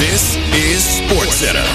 This is SportsCenter.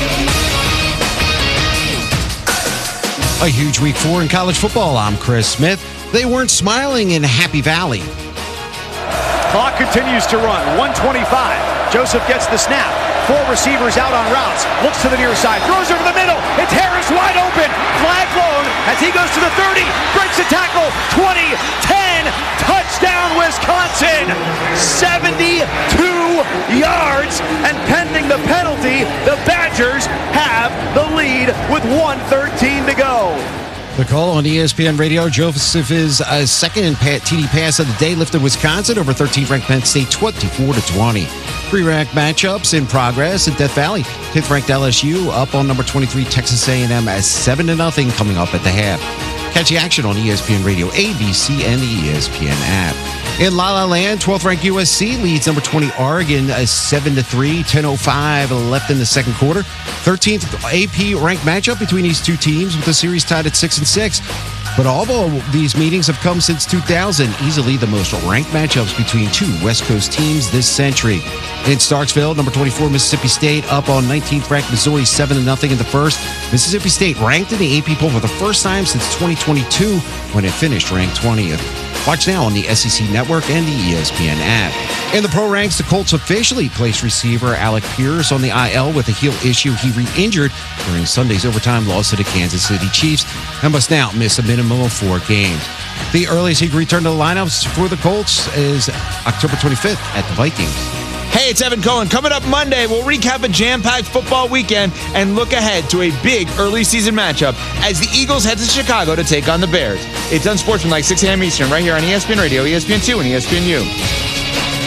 A huge week 4 in college football. I'm Chris Smith. They weren't smiling in Happy Valley. Clock continues to run. 1:25. Joseph gets the snap. 4 receivers out on routes. Looks to the near side. Throws over the middle. It's Harris wide open. Flag blown as he goes to the 30. Breaks a tackle. 20, 10. Touchdown Wisconsin. 72 yards. And pending the penalty, the Badgers have the lead with 1:13 to go. The call on ESPN Radio. Joseph is second TD pass of the day, lifted Wisconsin over 13th ranked Penn State 24-20. 3-ranked matchups in progress at Death Valley. 5th ranked LSU up on number 23 Texas A&M as 7-0 coming up at the half. Catch the action on ESPN Radio, ABC, and the ESPN app. In La La Land, 12th ranked USC leads number 20 Oregon 7-3, 10:05 left in the second quarter. 13th AP ranked matchup between these two teams with the series tied at 6-6. But all of these meetings have come since 2000, easily the most ranked matchups between two West Coast teams this century. In Starkville, number 24 Mississippi State up on 19th ranked Missouri 7-0 in the first. Mississippi State ranked in the AP poll for the first time since 2022 when it finished ranked 20th. Watch now on the SEC Network and the ESPN app. In the pro ranks, the Colts officially placed receiver Alec Pierce on the IL with a heel issue he re-injured during Sunday's overtime loss to the Kansas City Chiefs and must now miss a minimum of 4 games. The earliest he can return to the lineups for the Colts is October 25th at the Vikings. Hey, it's Evan Cohen. Coming up Monday, we'll recap a jam-packed football weekend and look ahead to a big early season matchup as the Eagles head to Chicago to take on the Bears. It's Unsportsmanlike 6 a.m. Eastern right here on ESPN Radio, ESPN2, and ESPNU.